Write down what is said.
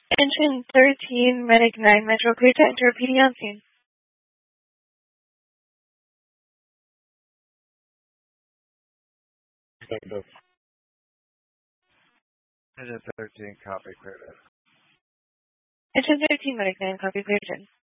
Engine 13, Medic 9, Metro, clear to enter PD on scene. Negative. Engine 13, copy, cleared in. Engine 13, Medic 9, copy, clear to.